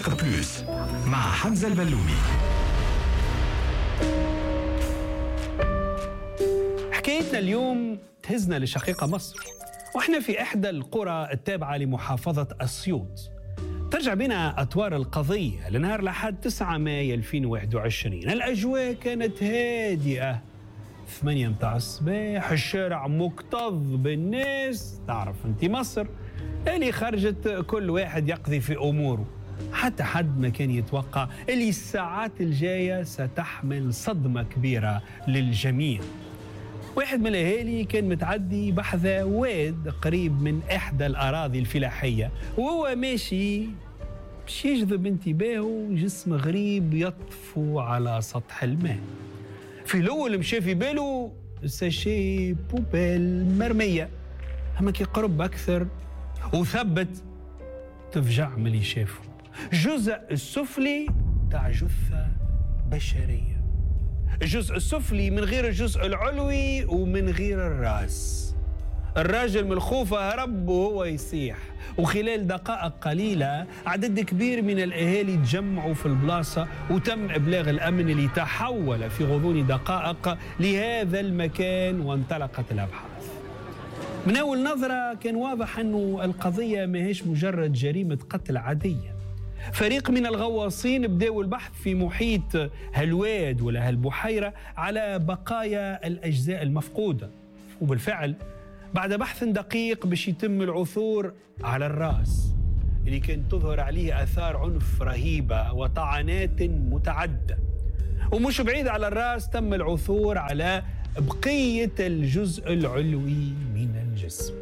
بلوس مع حمزة البلومي. حكايتنا اليوم تهزنا لشقيقة مصر، واحنا في إحدى القرى التابعة لمحافظة أسيوط. ترجع بنا أطوار القضية لنهار لحد 9 مايو 2021. الأجواء كانت هادئة، 8 متاع الصباح، الشارع مكتظ بالناس. تعرف انت مصر اللي خرجت كل واحد يقضي في أموره، حتى حد ما كان يتوقع اللي الساعات الجاية ستحمل صدمة كبيرة للجميع. واحد من الأهالي كان متعدي بحذا واد قريب من إحدى الأراضي الفلاحية، وهو ماشي باش يجذب انتباهه جسم غريب يطفو على سطح الماء. في الأول مشى في باله ساشي بوبيل مرمية، أما كي قرب أكثر وثبت تفجع من اللي شافه. الجزء السفلي تاع جثة بشرية، الجزء السفلي من غير الجزء العلوي ومن غير الراس. الراجل من الخوف هرب وهو يصيح، وخلال دقائق قليلة عدد كبير من الأهالي تجمعوا في البلاصة وتم إبلاغ الأمن اللي تحول في غضون دقائق لهذا المكان وانطلقت الأبحاث. من أول نظرة كان واضح أنه القضية ما هيش مجرد جريمة قتل عادية. فريق من الغواصين بدأوا البحث في محيط هالواد ولا هالبحيرة على بقايا الأجزاء المفقودة، وبالفعل بعد بحث دقيق باش يتم العثور على الرأس اللي كانت تظهر عليه آثار عنف رهيبة وطعنات متعددة. ومش بعيد على الرأس تم العثور على بقية الجزء العلوي من الجسم.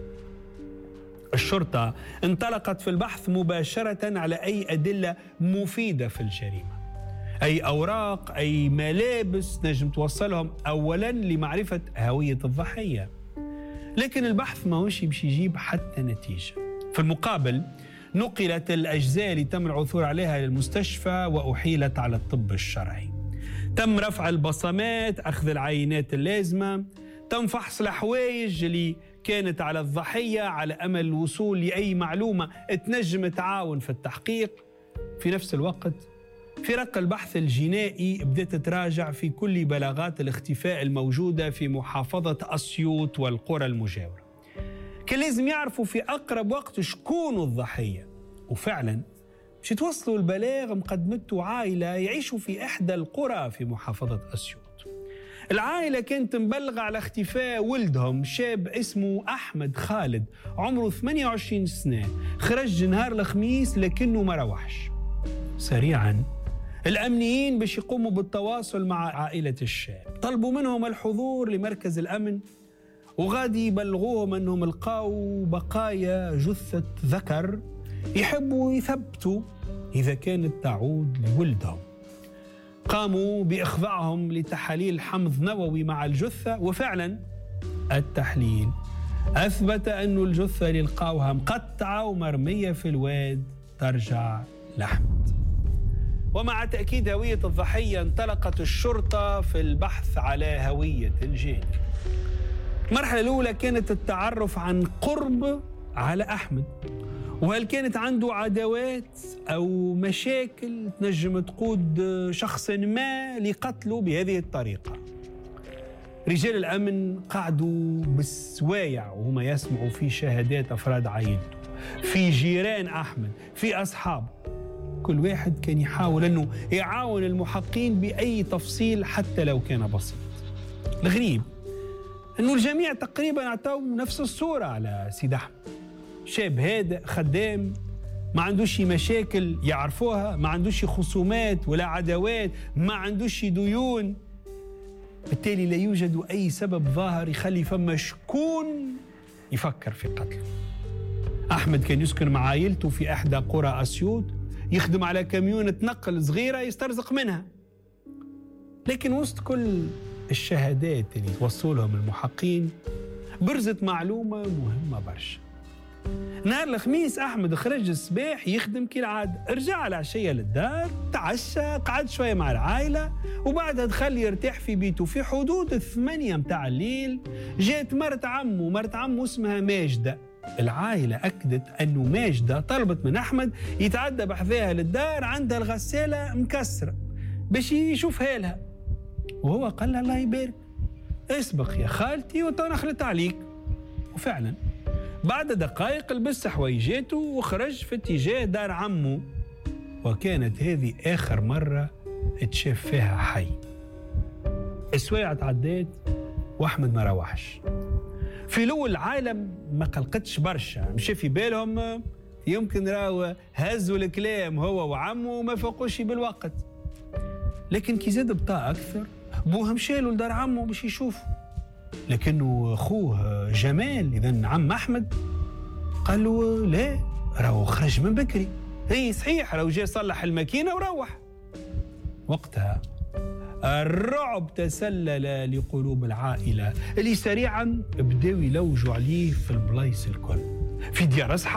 الشرطة انطلقت في البحث مباشرة على أي أدلة مفيدة في الجريمة، أي أوراق، أي ملابس نجم توصلهم أولا لمعرفة هوية الضحية. لكن البحث ما هوش باش يجيب حتى نتيجة. في المقابل نقلت الأجزاء اللي تم العثور عليها للمستشفى وأحيلت على الطب الشرعي. تم رفع البصمات، أخذ العينات اللازمة، تم فحص الحوايج اللي كانت على الضحية على أمل الوصول لأي معلومة تنجم تعاون في التحقيق. في نفس الوقت فرق البحث الجنائي بدأت تراجع في كل بلاغات الاختفاء الموجودة في محافظة أسيوط والقرى المجاورة. كان لازم يعرفوا في أقرب وقت شكون الضحية، وفعلا باش يتوصلوا البلاغ مقدمته عائلة يعيشوا في إحدى القرى في محافظة أسيوط. العائلة كانت مبلغة على اختفاء ولدهم شاب اسمه أحمد خالد، عمره 28 سنة، خرج نهار الخميس لكنه ما روحش. سريعا الأمنيين باش يقوموا بالتواصل مع عائلة الشاب، طلبوا منهم الحضور لمركز الأمن وغادي يبلغوهم أنهم لقاوا بقايا جثة ذكر يحبوا يثبتوا إذا كانت تعود لولدهم. قاموا بإخضاعهم لتحاليل حمض نووي مع الجثة، وفعلا التحليل أثبت أن الجثة اللي لقاوها مقطعة ومرمية في الواد ترجع لأحمد. ومع تأكيد هوية الضحية انطلقت الشرطة في البحث على هوية الجاني. المرحلة الأولى كانت التعرف عن قرب على أحمد، وهل كانت عنده عداوات أو مشاكل تنجم تقود شخص ما لقتله بهذه الطريقة. رجال الأمن قعدوا بالسوايع وهم يسمعوا في شهادات أفراد عائلته، في جيران أحمد، في أصحابه. كل واحد كان يحاول أنه يعاون المحققين بأي تفصيل حتى لو كان بسيط. الغريب أنه الجميع تقريبا أعطوا نفس الصورة على سيد أحمد، شاب هادئ خدام، ما عندوش مشاكل يعرفوها، ما عندوش خصومات ولا عداوات، ما عندوش ديون. بالتالي لا يوجد أي سبب ظاهر يخلي فما شكون يفكر في قتله. أحمد كان يسكن مع عائلته في إحدى قرى أسيوط، يخدم على كاميونة نقل صغيرة يسترزق منها. لكن وسط كل الشهادات اللي توصلهم المحققين برزت معلومة مهمة برشا. نهار الخميس أحمد خرج الصباح يخدم كالعادة، رجع العشية للدار، تعشى، قعد شوية مع العائلة، وبعدها دخل يرتاح في بيته. في حدود 8 متاع الليل جات مرت عمه اسمها ماجدة، العائلة أكدت أنه ماجدة طلبت من أحمد يتعدى بحذاها للدار، عندها الغسالة مكسرة باش يشوفها لها، وهو قال لها الله يبارك اسبق يا خالتي وتنخلت عليك. وفعلا بعد دقائق لبس حويجاته وخرج في اتجاه دار عمه، وكانت هذه آخر مرة اتشاف فيها حي. السوايع تعدات وأحمد ما روحش. في الأول العالم ما قلقتش برشا، مشى في بالهم يمكن راهو هزوا الكلام هو وعمه وما فوقوش بالوقت. لكن كي زاد بطاء أكثر بوهم شالوا لدار عمه باش يشوفوا، لكنه أخوه جمال إذن عم أحمد قال له لا راهو خرج من بكري، هي صحيح راهو جاي صلح الماكينة وروح. وقتها الرعب تسلل لقلوب العائلة اللي سريعا بداوا يلوجوا عليه في البلايص الكل، في ديار أصحابه